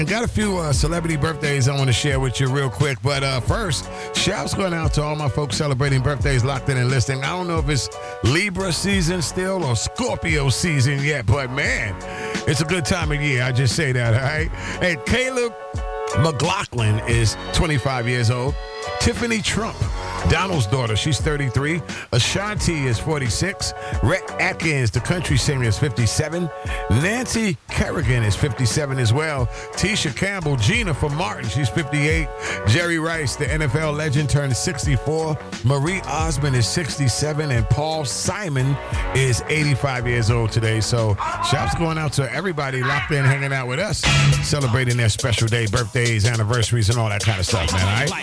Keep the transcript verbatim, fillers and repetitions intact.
I got a few uh, celebrity birthdays I want to share with you real quick. But uh, first, shouts going out to all my folks celebrating birthdays locked in and listening. I don't know if it's Libra season still or Scorpio season yet, but man, it's a good time of year. I just say that, all right? Hey, Caleb McLaughlin is twenty-five years old. Tiffany Trump, Donald's daughter, she's thirty-three. Ashanti is forty-six. Rhett Atkins, the country singer, is fifty-seven. Nancy Kerrigan is fifty-seven as well. Tisha Campbell, Gina from Martin, she's fifty-eight. Jerry Rice, the N F L legend, turned sixty-four. Marie Osmond is sixty-seven. And Paul Simon is eighty-five years old today. So shouts going out to everybody locked in, hanging out with us, celebrating their special day, birthdays, anniversaries, and all that kind of stuff, man, all right?